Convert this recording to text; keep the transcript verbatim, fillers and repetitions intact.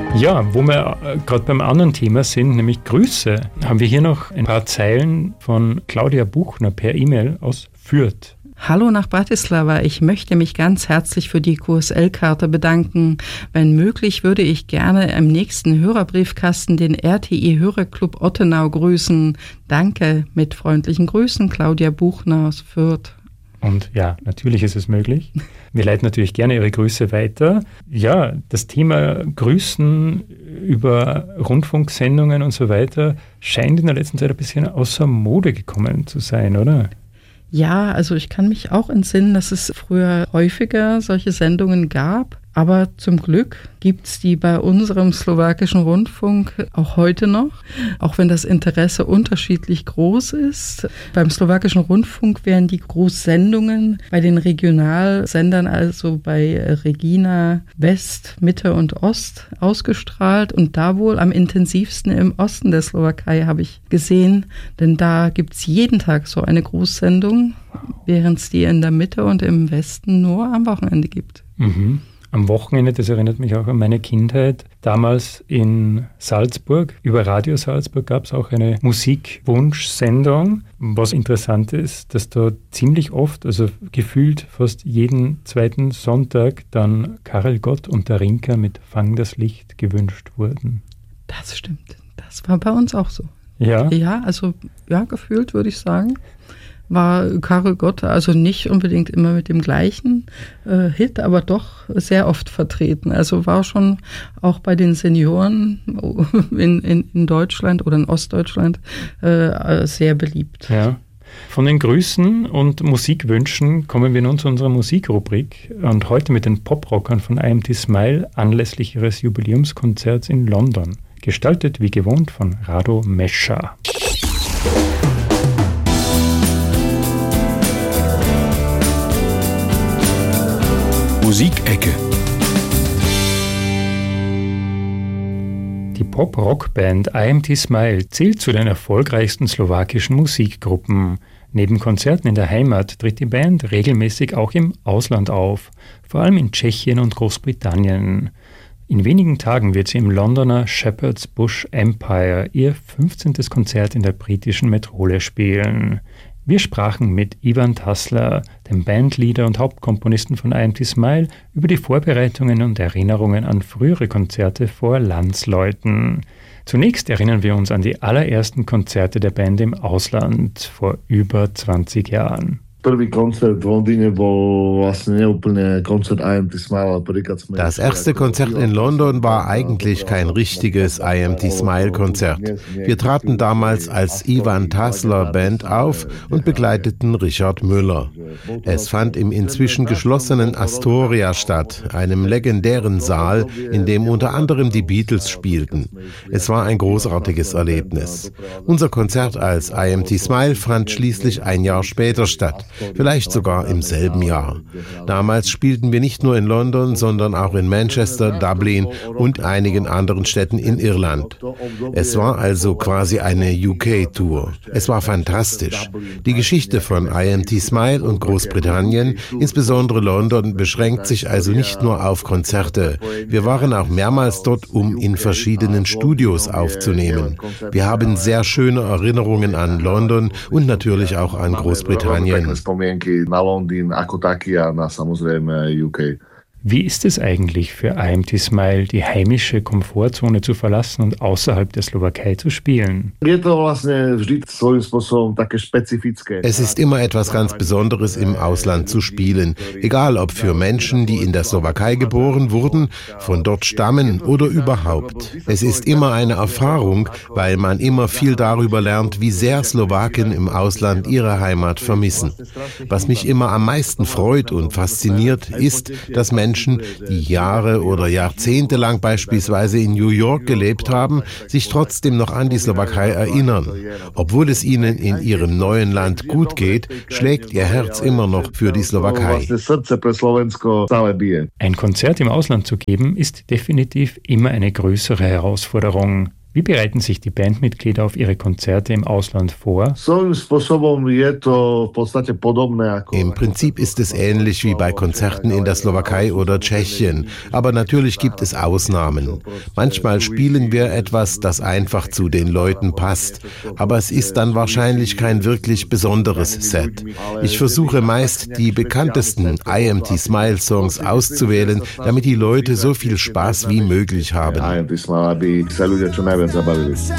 Ja, wo wir äh, gerade beim anderen Thema sind, nämlich Grüße, haben wir hier noch ein paar Zeilen von Claudia Buchner per E-Mail aus Fürth. Hallo nach Bratislava. Ich möchte mich ganz herzlich für die Q S L-Karte bedanken. Wenn möglich, würde ich gerne im nächsten Hörerbriefkasten den R T I-Hörerclub Ottenau grüßen. Danke, mit freundlichen Grüßen, Claudia Buchner aus Fürth. Und ja, natürlich ist es möglich. Wir leiten natürlich gerne Ihre Grüße weiter. Ja, das Thema Grüßen über Rundfunksendungen und so weiter scheint in der letzten Zeit ein bisschen außer Mode gekommen zu sein, oder? Ja, also ich kann mich auch entsinnen, dass es früher häufiger solche Sendungen gab. Aber zum Glück gibt es die bei unserem slowakischen Rundfunk auch heute noch, auch wenn das Interesse unterschiedlich groß ist. Beim slowakischen Rundfunk werden die Großsendungen bei den Regionalsendern, also bei Regina West, Mitte und Ost, ausgestrahlt. Und da wohl am intensivsten im Osten der Slowakei, habe ich gesehen. Denn da gibt es jeden Tag so eine Großsendung, während es die in der Mitte und im Westen nur am Wochenende gibt. Mhm. Am Wochenende, das erinnert mich auch an meine Kindheit, damals in Salzburg, über Radio Salzburg gab es auch eine Musikwunschsendung. Was interessant ist, dass da ziemlich oft, also gefühlt fast jeden zweiten Sonntag, dann Karel Gott und der Rinker mit Fang das Licht gewünscht wurden. Das stimmt, das war bei uns auch so. Ja? Ja, also ja, gefühlt würde ich sagen. War Karel Gott also nicht unbedingt immer mit dem gleichen äh, Hit, aber doch sehr oft vertreten. Also war schon auch bei den Senioren in, in, in Deutschland oder in Ostdeutschland äh, sehr beliebt. Ja. Von den Grüßen und Musikwünschen kommen wir nun zu unserer Musikrubrik und heute mit den Poprockern von I M T Smile anlässlich ihres Jubiläumskonzerts in London. Gestaltet wie gewohnt von Rado Mescha. Musikecke. Die Pop-Rock-Band I M T Smile zählt zu den erfolgreichsten slowakischen Musikgruppen. Neben Konzerten in der Heimat tritt die Band regelmäßig auch im Ausland auf, vor allem in Tschechien und Großbritannien. In wenigen Tagen wird sie im Londoner Shepherd's Bush Empire ihr fünfzehntes Konzert in der britischen Metropole spielen. Wir sprachen mit Ivan Tassler, dem Bandleader und Hauptkomponisten von I M T Smile, über die Vorbereitungen und Erinnerungen an frühere Konzerte vor Landsleuten. Zunächst erinnern wir uns an die allerersten Konzerte der Band im Ausland vor über zwanzig Jahren. Das erste Konzert in London war eigentlich kein richtiges I M T Smile Konzert. Wir traten damals als Ivan Tassler Band auf und begleiteten Richard Müller. Es fand im inzwischen geschlossenen Astoria statt, einem legendären Saal, in dem unter anderem die Beatles spielten. Es war ein großartiges Erlebnis. Unser Konzert als I M T Smile fand schließlich ein Jahr später statt. Vielleicht sogar im selben Jahr. Damals spielten wir nicht nur in London, sondern auch in Manchester, Dublin und einigen anderen Städten in Irland. Es war also quasi eine U K-Tour. Es war fantastisch. Die Geschichte von I M T Smile und Großbritannien, insbesondere London, beschränkt sich also nicht nur auf Konzerte. Wir waren auch mehrmals dort, um in verschiedenen Studios aufzunehmen. Wir haben sehr schöne Erinnerungen an London und natürlich auch an Großbritannien. Na Londýn ako taký a na samozrejme U K. Wie ist es eigentlich für I M T Smile, die heimische Komfortzone zu verlassen und außerhalb der Slowakei zu spielen? Es ist immer etwas ganz Besonderes, im Ausland zu spielen. Egal ob für Menschen, die in der Slowakei geboren wurden, von dort stammen oder überhaupt. Es ist immer eine Erfahrung, weil man immer viel darüber lernt, wie sehr Slowaken im Ausland ihre Heimat vermissen. Was mich immer am meisten freut und fasziniert, ist, dass Menschen Menschen, die Jahre oder Jahrzehnte lang beispielsweise in New York gelebt haben, sich trotzdem noch an die Slowakei erinnern. Obwohl es ihnen in ihrem neuen Land gut geht, schlägt ihr Herz immer noch für die Slowakei. Ein Konzert im Ausland zu geben, ist definitiv immer eine größere Herausforderung. Wie bereiten sich die Bandmitglieder auf ihre Konzerte im Ausland vor? Im Prinzip ist es ähnlich wie bei Konzerten in der Slowakei oder Tschechien, aber natürlich gibt es Ausnahmen. Manchmal spielen wir etwas, das einfach zu den Leuten passt, aber es ist dann wahrscheinlich kein wirklich besonderes Set. Ich versuche meist, die bekanntesten I M T Smile Songs auszuwählen, damit die Leute so viel Spaß wie möglich haben. I M T Smile, aby sa ľudia čo najviac zabavili.